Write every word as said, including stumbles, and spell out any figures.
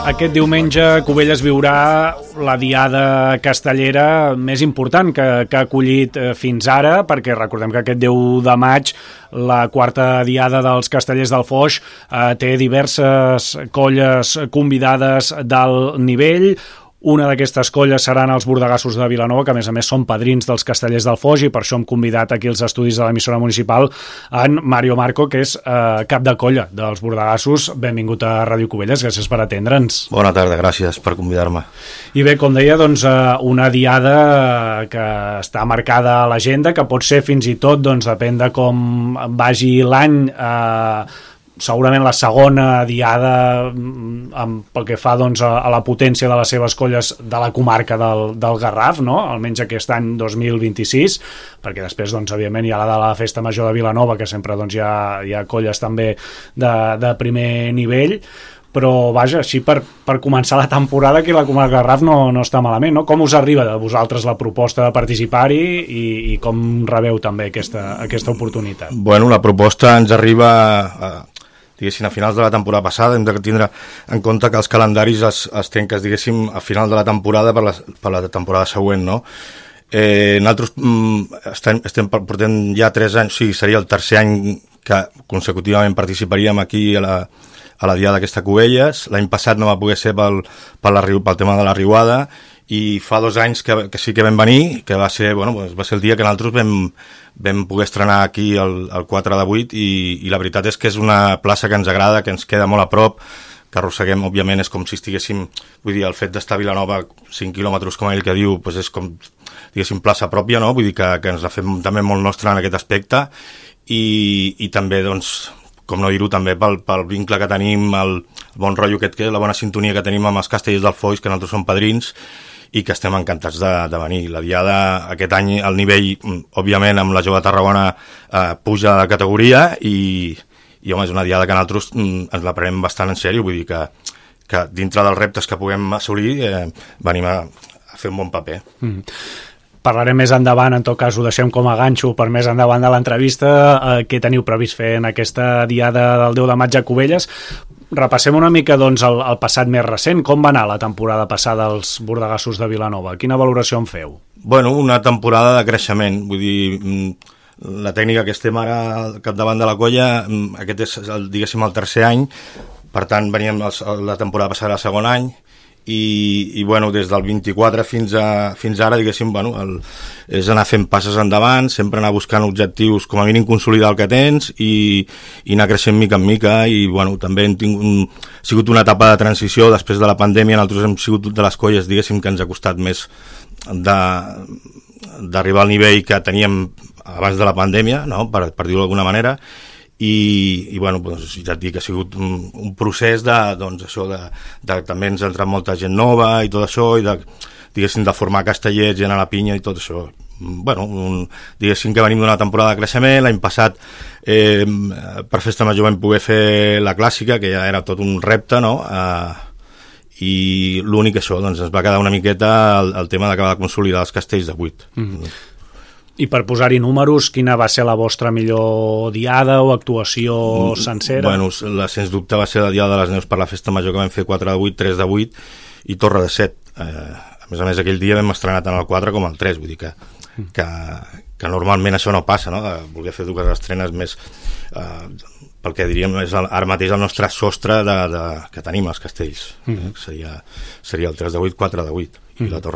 Aquest diumenge Cubelles viurà la diada castellera més important que, que ha acollit fins ara, perquè recordem que aquest deu de maig la quarta diada dels Castellers del Foix eh, té diverses colles convidades d'alt nivell. Una d'aquestes colles seran els bordegassos de Vilanova, que a més a més són padrins dels Castellers del Foix, i per això hem convidat aquí als estudis de l'emissora municipal en Mario Marco, que és eh, cap de colla dels bordegassos. Benvingut a Ràdio Cubelles, gràcies per atendre'ns. Bona tarda, gràcies per convidar-me. I bé, com deia, doncs, una diada que està marcada a l'agenda, que pot ser fins i tot, doncs, depèn de com vagi l'any, eh, segurament la segona diada amb, pel que fa doncs, a, a la potència de les seves colles de la comarca del, del Garraf, no? Almenys aquest any dos mil vint-i-sis, perquè després, doncs, evidentment, hi ha la de la Festa Major de Vilanova, que sempre doncs, hi, ha, hi ha colles també de, de primer nivell, però vaja, així per, per començar la temporada aquí a la comarca del Garraf no, no està malament, no? Com us arriba de vosaltres la proposta de participar-hi i, i com rebeu també aquesta, aquesta oportunitat? Bueno, la proposta ens arriba a, diguéssim, a finals de la temporada passada. Hem de tindre en compte que els calendaris es, es trenquen, diguéssim, a final de la temporada per la, per la temporada següent, no? Eh, nosaltres mm, estem, estem portant ja tres anys, sí, seria el tercer any que consecutivament participaríem aquí a la, a la diada d'aquesta Cubelles. L'any passat no va poder ser pel, pel, la, pel tema de la riuada, i fa dos anys que, que sí que vam venir, que va ser, bueno, va ser el dia que nosaltres vam, vam poder estrenar aquí el, el quatre de vuit, i, i la veritat és que és una plaça que ens agrada, que ens queda molt a prop, que arrosseguem, òbviament, és com si estiguéssim, vull dir, el fet d'estar a Vilanova cinc quilòmetres, com ell que diu, doncs és com, diguéssim, plaça pròpia, no? Vull dir que, que ens la fem també molt nostra en aquest aspecte, i, i també, doncs, com no dir-ho, també pel, pel vincle que tenim, el bon rotllo que té, la bona sintonia que tenim amb els Castellers del Foix, que nosaltres som padrins, i que estem encantats de, de venir. La diada aquest any, el nivell, òbviament, amb la Jove de Tarragona eh, puja de categoria, i, i home, és una diada que nosaltres mm, ens la prenem bastant en sèrio, vull dir que, que dintre dels reptes que puguem assolir eh, venim a, a fer un bon paper. Mm. Parlarem més endavant, en tot cas ho deixem com a ganxo per més endavant de l'entrevista, eh, què teniu previst fer en aquesta diada del deu de maig a Cubelles. Repassem una mica doncs, el, el passat més recent. Com va anar la temporada passada als bordegassos de Vilanova? Quina valoració en feu? Bueno, una temporada de creixement. Vull dir, la tècnica que estem ara al capdavant de la colla, aquest és, el, diguéssim, el tercer any. Per tant, veníem la temporada passada el segon any, i, i bueno, des del vint-i-quatre fins, a, fins ara, diguéssim, bueno, el, és anar fent passes endavant, sempre anar buscant objectius, com a mínim consolidar el que tens, i, i anar creixent mica en mica, i bueno, també hem tingut, ha sigut una etapa de transició després de la pandèmia. Nosaltres hem sigut de les colles, diguéssim, que ens ha costat més d'arribar al nivell que teníem abans de la pandèmia, no? per, per dir-ho d'alguna manera, i, i bueno, doncs, ja et dic que ha sigut un, un procés de, doncs, això de, de, també ens ha entrat molta gent nova i tot això, i de, diguéssim, de formar castellers, gent a la pinya i tot això. Bueno, un, diguéssim que venim d'una temporada de creixement. L'any passat eh, per Festa Major vam poder fer la clàssica, que ja era tot un repte, no? Eh, i l'únic això, doncs ens va quedar una miqueta el, el tema d'acabar de consolidar els castells de vuit. Mm-hmm. I per posar-hi números, quina va ser la vostra millor diada o actuació sencera? Bueno, la, sens dubte va ser la Diada de les Neus per la Festa Major, que vam fer quatre de vuit, tres de vuit i Torre de set. Eh, a més a més, aquell dia vam estrenar tant el quatre com el tres, vull dir que, que, que normalment això no passa, no? De voler fer dues estrenes més, eh, pel que diríem és el, ara mateix el nostre sostre de, de, que tenim als castells. Mm-hmm. eh? seria, seria el tres de vuit, quatre de vuit, mm-hmm. i la Torre